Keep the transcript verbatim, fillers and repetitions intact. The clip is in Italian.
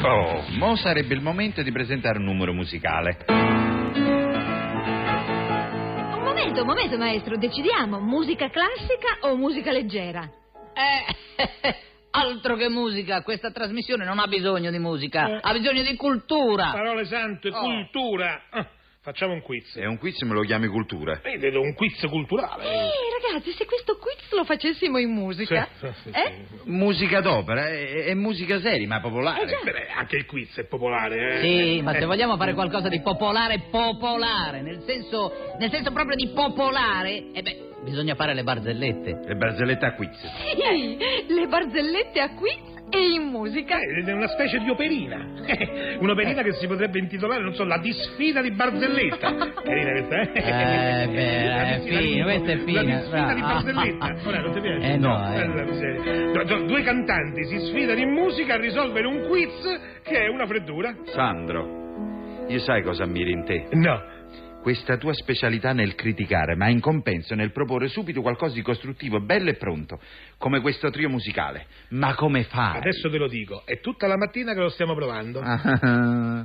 Oh, mo sarebbe il momento di presentare un numero musicale. Un momento, un momento, maestro, decidiamo, musica classica o musica leggera? Eh, altro che musica, questa trasmissione non ha bisogno di musica, Eh. ha bisogno di cultura. Parole sante, Oh. cultura. Ah, facciamo un quiz. E un quiz me lo chiami cultura? Eh, vedo un quiz culturale. Eh, ragazzi, se questo quiz lo facessimo in musica, Sì, sì, sì, eh? sì. Musica d'opera, è, è musica seria, ma popolare. Eh già. Beh, anche il quiz è popolare, eh? Sì, ma se Eh. vogliamo fare qualcosa di popolare, popolare, nel senso, nel senso proprio di popolare, e beh, bisogna fare le barzellette. Le barzellette a quiz. Sì, le barzellette a quiz e in musica. Eh, è una specie di operina. Un'operina che si potrebbe intitolare, non so, La disfida di barzelletta. Carina questa, eh? Eh, beh, La è disfida di- fino, questa è fina. La disfida di Ah. barzelletta. Ora, non ti piace? Eh, no, eh. Allora, miseria. Do- do- Due cantanti si sfidano in musica a risolvere un quiz che è una freddura. Sandro, io sai cosa ammiro in te? No. Questa tua specialità nel criticare, ma in compenso nel proporre subito qualcosa di costruttivo, bello e pronto, come questo trio musicale. Ma come fai? Adesso te lo dico, è tutta la mattina che lo stiamo provando. Ah,